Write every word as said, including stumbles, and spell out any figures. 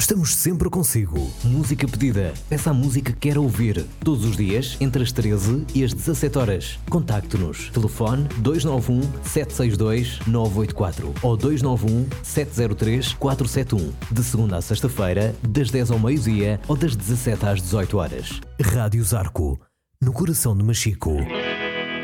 Estamos sempre consigo. Música pedida. Peça a música que quer ouvir. Todos os dias, entre as treze e as dezassete horas. Contacte-nos. Telefone dois nove um, sete seis dois, nove oito quatro ou dois nove um, sete zero três, quatro sete um. De segunda a sexta-feira, das dez ao meio-dia ou das dezassete às dezoito horas. Rádio Zarco, no coração de Machico.